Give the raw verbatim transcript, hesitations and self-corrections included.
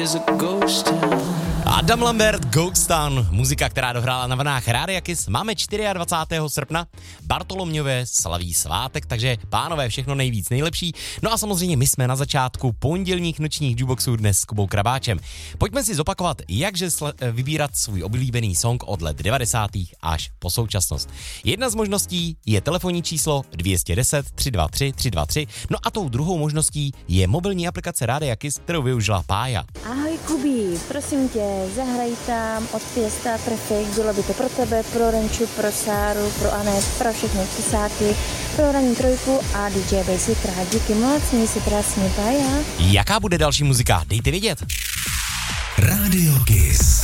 Adam Lambert, Ghost Town, muzika, která dohrála na vlnách Rádia Kiss. Máme dvacátého čtvrtého srpna, Bartolomějové slaví svátek, takže pánové, všechno nejvíc nejlepší. No a samozřejmě my jsme na začátku pondělních nočních jukeboxů dnes s Kubou Krabáčem. Pojďme si zopakovat, jakže sl- vybírat svůj oblíbený song od let devadesátých až po současnost. Jedna z možností je telefonní číslo dvě stě deset tři dva tři tři dva tři, no a tou druhou možností je mobilní aplikace Rádia Kiss, kterou využila Pája. Ahoj Kubí, prosím tě, zahraj tam od Fiesta Traffic, bylo by to pro tebe, pro Renču, pro Sáru, pro Anet, pro všechny pisáky, pro Raní trojku a dý džej Basitra. Díky moc, měj si krásně, Pája. Jaká bude další muzika? Dejte vědět. Radio Kiss.